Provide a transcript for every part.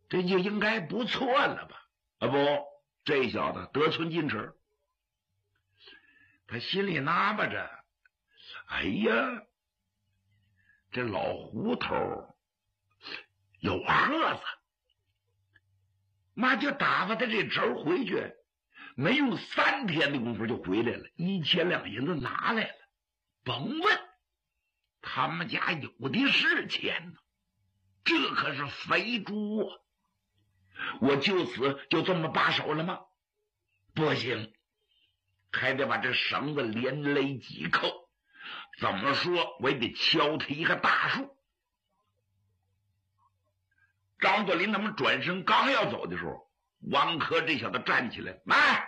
这就应该不错了吧？啊不，这小子得寸进尺，他心里纳闷着，哎呀，这老胡头有盒子，那就打发他这侄回去，没用3天的功夫就回来了，1000两银子拿来了，甭问，他们家有的是钱呢，这可是肥猪啊！我就此就这么罢手了吗？不行，还得把这绳子连勒几扣，怎么说我也得敲他一个大树。张作霖他们转身刚要走的时候，王珂这小子站起来，来，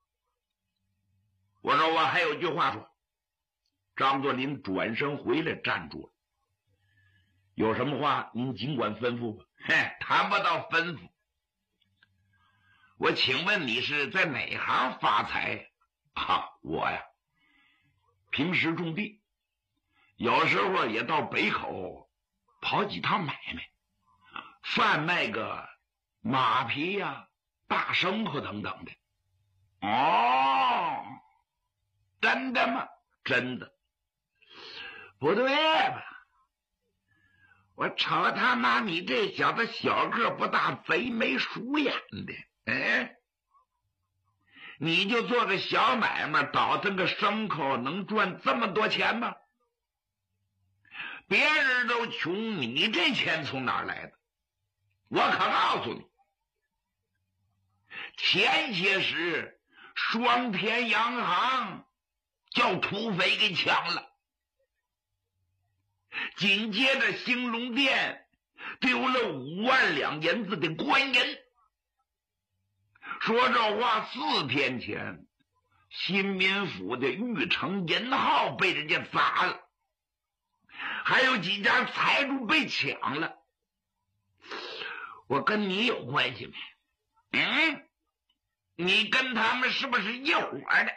我说我还有句话说。张作霖转身回来站住了，有什么话您尽管吩咐吧。嘿，谈不到吩咐，我请问你是在哪行发财啊？我呀，平时种地，有时候也到北口跑几趟买卖，贩卖个马皮呀、大牲口等等的。哦，真的吗？真的。不对吧？我瞅他妈你这小子小个不大，贼眉鼠眼的，你就做个小买卖，倒腾个牲口，能赚这么多钱吗？别人都穷，你这钱从哪儿来的？我可告诉你，前些时双田洋行叫土匪给抢了，紧接着兴隆店丢了5万两银子的官银。说这话4天前，新民府的玉城银号被人家砸了，还有几家财主被抢了。我跟你有关系没？你跟他们是不是一伙的？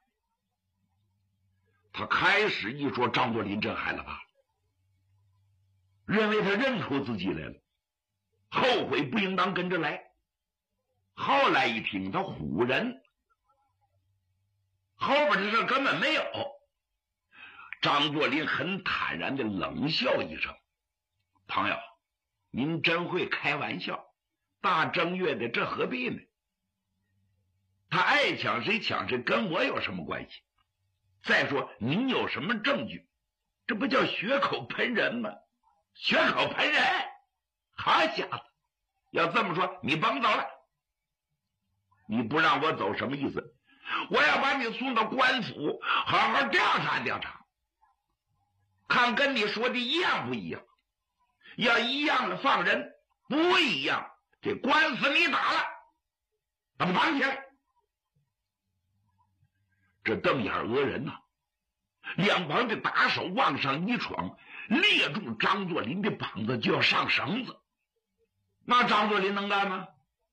他开始一说，张作霖真害了怕，认为他认出自己来了，后悔不应当跟着来。后来一听他唬人，后边的事根本没有。张作霖很坦然的冷笑一声，朋友，您真会开玩笑，大正月的这何必呢？他爱抢谁抢谁，跟我有什么关系？再说您有什么证据？这不叫血口喷人吗？血口喷人，好小子，要这么说你甭走了。你不让我走什么意思？我要把你送到官府好好调查调查，看跟你说的一样不一样。要一样的放人，不一样这官司你打了，把他绑起来。这瞪眼讹人呐，两旁的打手往上一闯，勒住张作霖的膀子就要上绳子。那张作霖能干吗？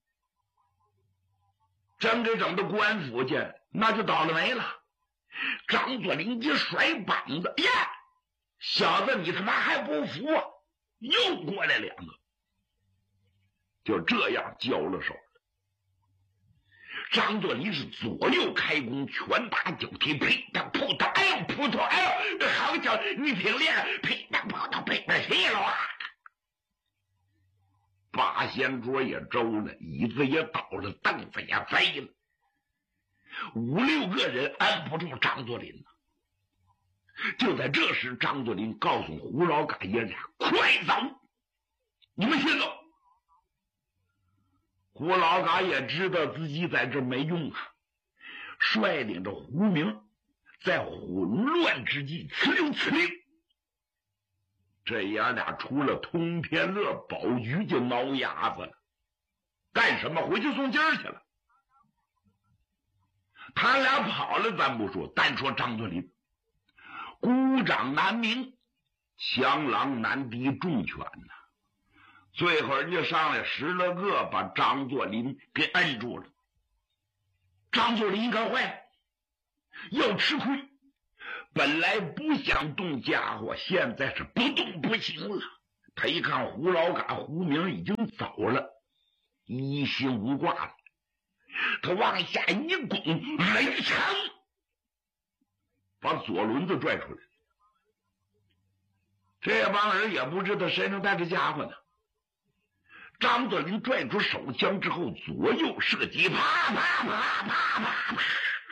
真给整到官府去，那就倒了霉了。张作霖一甩膀子，呀，小子你他妈还不服啊？又过来2个，就这样交了手了。张作霖是左右开弓，拳打脚踢，噼嗒扑嗒，哎呦扑通，哎呦好脚，你挺厉害，噼嗒扑嗒，噼嗒稀了啊！八仙桌也周了，椅子也倒了，凳子也飞了，5、6个人按不住张作霖了。就在这时，张作霖告诉胡老嘎爷俩：“快走，你们先走。”胡老嘎也知道自己在这没用啊，率领着胡明在混乱之际，呲溜呲溜，这爷俩出了通天乐宝局就挠牙子了。干什么？回去送信儿去了。他俩跑了咱不说，单说张作霖，孤掌难鸣，强狼难敌重拳呐。最后人家上来10来个，把张作霖给摁住了。张作霖可坏了，要吃亏。本来不想动家伙，现在是不动不行了。他一看胡老嘎、胡明已经走了， 一心无挂了，他往下一拱，雷长把左轮子拽出来。这帮人也不知道身上带着家伙呢。张作霖拽出手枪之后，左右射击，啪啪啪啪啪啪，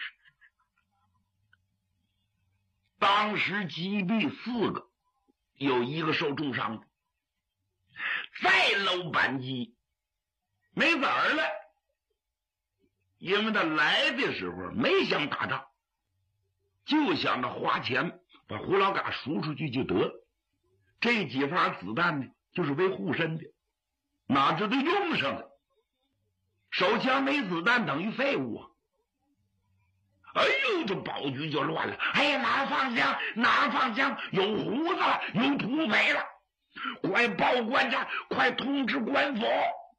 当时击毙4个，有1个受重伤的。再搂扳机没子儿了，因为他来的时候没想打仗，就想着花钱把胡老嘎赎出去就得了。这几发子弹呢，就是为护身的，哪知道用上了，手枪没子弹等于废物啊！哎呦，这宝局就乱了。哎呀，哪放枪？哪放枪？有胡子了，有土匪了！快报官去，快通知官府！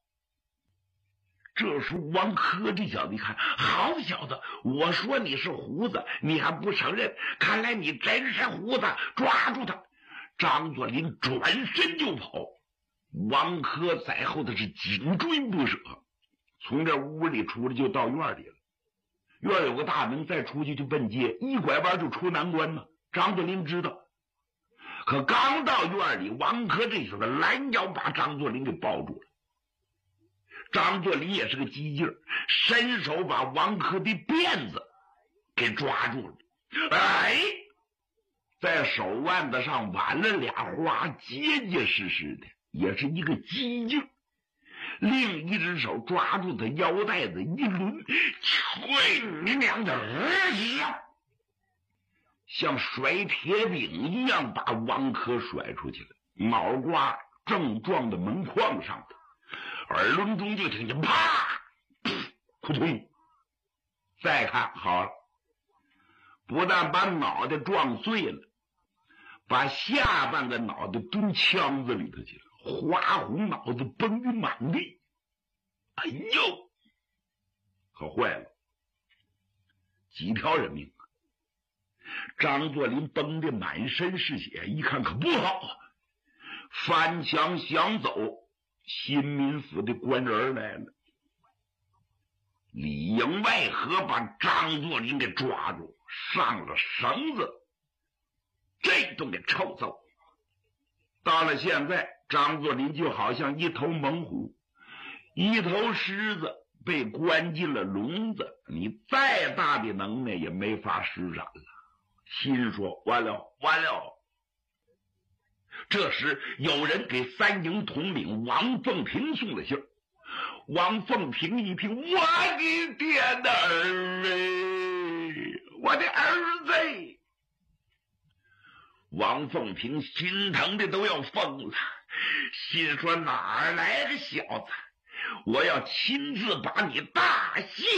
这时候王珂这小子一看，好小子，我说你是胡子，你还不承认？看来你真是胡子，抓住他！张作霖转身就跑，王珂在后头是紧追不舍。从这屋里出来就到院里了，院有个大门，再出去就奔街，一拐弯就出南关了。张作霖知道，可刚到院里，王珂这小子拦腰把张作霖给抱住了。张作霖也是个机劲儿，伸手把王珂的辫子给抓住了。哎，在手腕子上挽了俩花，结结实实的，也是一个机劲儿。另一只手抓住他腰带子一抡，去你娘的儿呀！像甩铁饼一样把王珂甩出去了，脑瓜正撞在门框上的，耳轮中就听见啪扑通。再看好了，不但把脑袋撞碎了，把下半个脑袋蹲腔子里头去了，花红脑子崩于满地。哎呦，可坏了，几条人命啊！张作霖崩得满身是血，一看可不好啊，翻墙想走，新民府的官人来了。里应外合把张作霖给抓住，上了绳子，这都给臭揍。到了现在，张作霖就好像一头猛虎，一头狮子被关进了笼子，你再大的能耐也没法施展了。心说完了完了。这时有人给三营统领王凤平送了信儿。王凤平一听，我的爹的儿，我的儿子！王凤平心疼的都要疯了，心说哪儿来的小子，我要亲自把你大卸